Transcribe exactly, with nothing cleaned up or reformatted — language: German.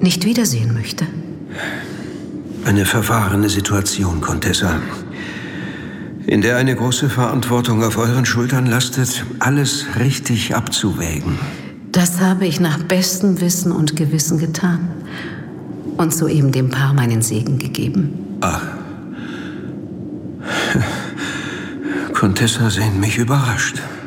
nicht wiedersehen möchte? Eine verfahrene Situation, Contessa, in der eine große Verantwortung auf euren Schultern lastet, alles richtig abzuwägen. Das habe ich nach bestem Wissen und Gewissen getan und soeben dem Paar meinen Segen gegeben. Ach. Contessa sehen mich überrascht.